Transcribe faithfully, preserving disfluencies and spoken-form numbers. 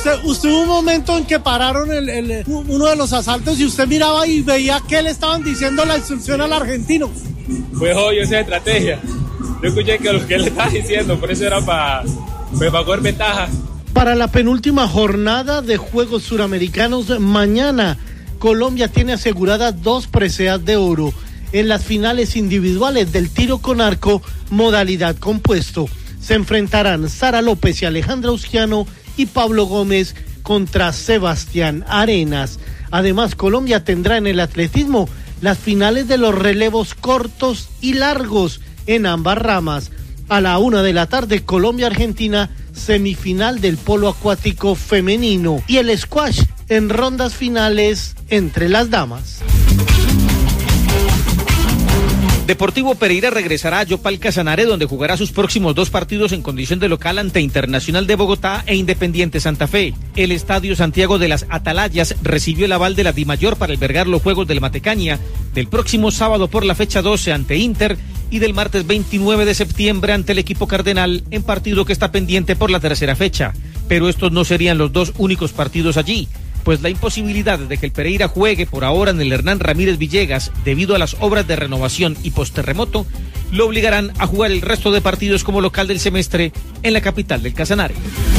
usted, usted hubo un momento en que pararon el, el, uno de los asaltos y usted miraba y veía que le estaban diciendo la instrucción al argentino. Pues obvio, esa estrategia. Yo escuché que lo que él le estaba diciendo, por eso era para, pues, para coger ventaja. Para la penúltima jornada de Juegos Suramericanos, mañana Colombia tiene aseguradas dos preseas de oro en las finales individuales del tiro con arco, modalidad compuesto. Se enfrentarán Sara López y Alejandra Usquiano y Pablo Gómez contra Sebastián Arenas. Además, Colombia tendrá en el atletismo las finales de los relevos cortos y largos en ambas ramas. A la una de la tarde, Colombia-Argentina, semifinal del polo acuático femenino, y el squash en rondas finales entre las damas. Deportivo Pereira regresará a Yopal Casanare, donde jugará sus próximos dos partidos en condición de local ante Internacional de Bogotá e Independiente Santa Fe. El Estadio Santiago de las Atalayas recibió el aval de la Dimayor para albergar los Juegos del Matecaña del próximo sábado por la fecha doce ante Inter y del martes veintinueve de septiembre ante el equipo cardenal, en partido que está pendiente por la tercera fecha. Pero estos no serían los dos únicos partidos allí, pues la imposibilidad de que el Pereira juegue por ahora en el Hernán Ramírez Villegas debido a las obras de renovación y posterremoto lo obligarán a jugar el resto de partidos como local del semestre en la capital del Casanare.